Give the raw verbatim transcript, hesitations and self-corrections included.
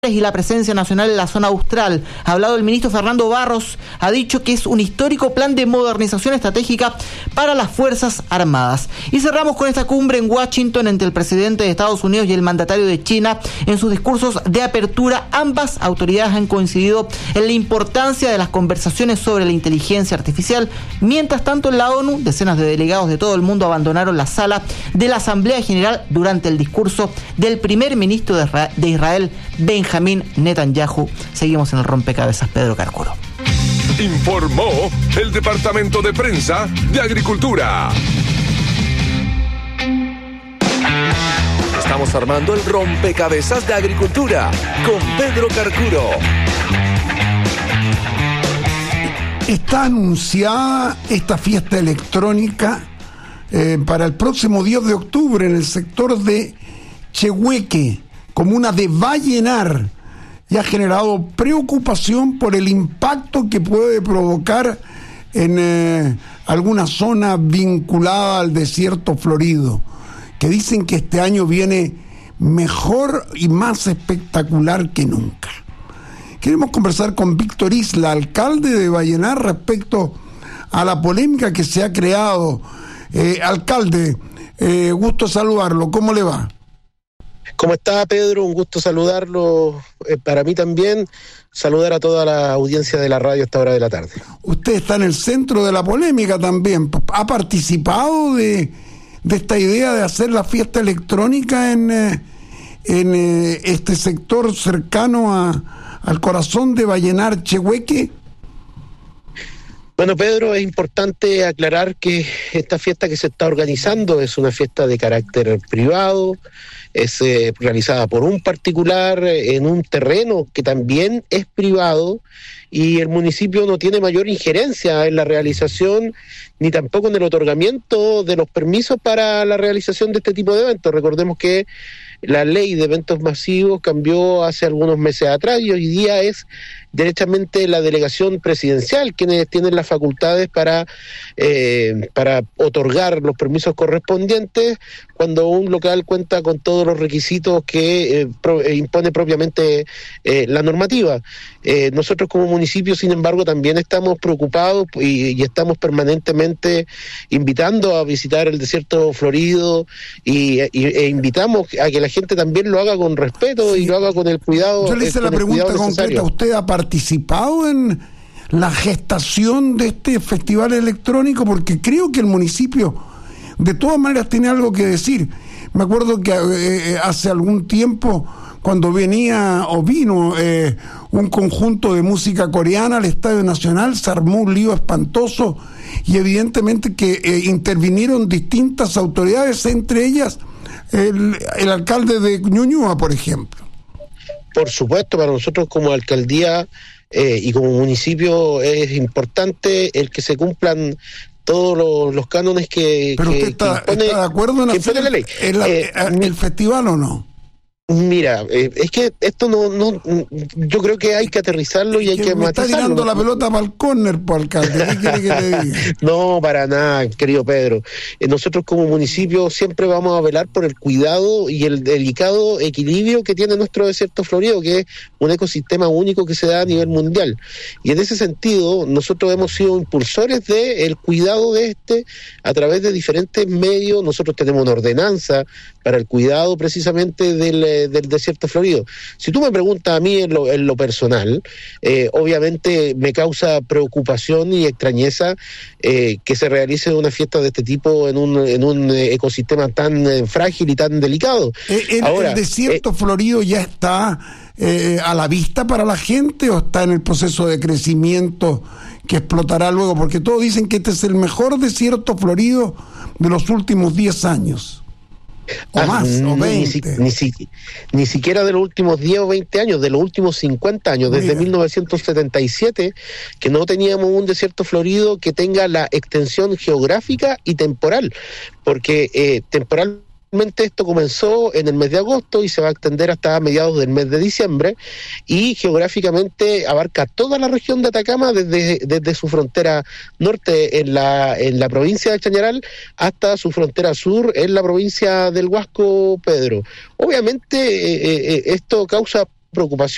y la presencia nacional en la zona austral. Ha hablado el ministro Fernando Barros, ha dicho que es un histórico plan de modernización estratégica para las Fuerzas Armadas. Y cerramos con esta cumbre en Washington entre el presidente de Estados Unidos y el mandatario de China. En sus discursos de apertura, ambas autoridades han coincidido en la importancia de las conversaciones sobre la inteligencia artificial. Mientras tanto, en la ONU, decenas de delegados de todo el mundo abandonaron la sala de la Asamblea General durante el discurso del primer ministro de Israel, Benjamín Benjamín Netanyahu. Seguimos en el rompecabezas, Pedro Carcuro. Informó el Departamento de Prensa de Agricultura. Estamos armando el rompecabezas de Agricultura con Pedro Carcuro. Está anunciada esta fiesta electrónica eh, para el próximo diez de octubre en el sector de Chehueque, comuna de Vallenar, y ha generado preocupación por el impacto que puede provocar en eh, alguna zona vinculada al desierto florido, que dicen que este año viene mejor y más espectacular que nunca. Queremos conversar con Víctor Isla, alcalde de Vallenar, respecto a la polémica que se ha creado. Eh, alcalde, eh, gusto saludarlo, ¿cómo le va? ¿Cómo está, Pedro? Un gusto saludarlo. Eh, para mí también, saludar a toda la audiencia de la radio a esta hora de la tarde. Usted está en el centro de la polémica también. ¿Ha participado de, de esta idea de hacer la fiesta electrónica en, eh, en eh, este sector cercano a, al corazón de Vallenar, Chehueque? Bueno, Pedro, es importante aclarar que esta fiesta que se está organizando es una fiesta de carácter privado, es eh, realizada por un particular en un terreno que también es privado, y el municipio no tiene mayor injerencia en la realización ni tampoco en el otorgamiento de los permisos para la realización de este tipo de eventos. Recordemos que la ley de eventos masivos cambió hace algunos meses atrás y hoy día es derechamente la delegación presidencial quienes tienen las facultades para, eh, para otorgar los permisos correspondientes cuando un local cuenta con todos los requisitos que eh, pro, eh, impone propiamente eh, la normativa. Eh, nosotros como municipio, sin embargo, también estamos preocupados y, y estamos permanentemente invitando a visitar el desierto florido y, y e invitamos a que la gente también lo haga con respeto, sí, y lo haga con el cuidado. Yo le hice eh, la pregunta concreta, ¿usted ha participado en la gestación de este festival electrónico? Porque creo que el municipio de todas maneras tiene algo que decir. Me acuerdo que eh, hace algún tiempo, cuando venía o vino eh, un conjunto de música coreana al Estadio Nacional, se armó un lío espantoso y evidentemente que eh, intervinieron distintas autoridades, entre ellas el, el alcalde de Ñuñoa, por ejemplo. Por supuesto, para nosotros como alcaldía eh, y como municipio es importante el que se cumplan todos los, los cánones que, ¿Pero que, usted está, que impone, está de acuerdo en hacer la ley. El, eh, el, el festival o no? Mira, eh, es que esto no, no, yo creo que hay que aterrizarlo y hay que, que me matizarlo. Está tirando la pelota para el córner, por alcalde. ¿Qué quiere que le diga? No, para nada, querido Pedro. Eh, nosotros como municipio siempre vamos a velar por el cuidado y el delicado equilibrio que tiene nuestro desierto florido, que es un ecosistema único que se da a nivel mundial. Y en ese sentido, nosotros hemos sido impulsores del cuidado de este a través de diferentes medios. Nosotros tenemos una ordenanza para el cuidado precisamente del del desierto florido. Si tú me preguntas a mí en lo, en lo personal, eh, obviamente me causa preocupación y extrañeza eh, que se realice una fiesta de este tipo en un, en un ecosistema tan eh, frágil y tan delicado. ¿El, Ahora, el desierto eh, florido ya está eh, a la vista para la gente o está en el proceso de crecimiento que explotará luego? Porque todos dicen que este es el mejor desierto florido de los últimos diez años. O ah, más, o veinte. Ni, ni, ni siquiera de los últimos diez o veinte años, de los últimos cincuenta años, desde mil novecientos setenta y siete, que no teníamos un desierto florido que tenga la extensión geográfica y temporal, porque eh, temporal esto comenzó en el mes de agosto y se va a extender hasta mediados del mes de diciembre, y geográficamente abarca toda la región de Atacama desde, desde su frontera norte en la, en la provincia de Chañaral hasta su frontera sur en la provincia del Huasco, Pedro. Obviamente eh, eh, esto causa preocupación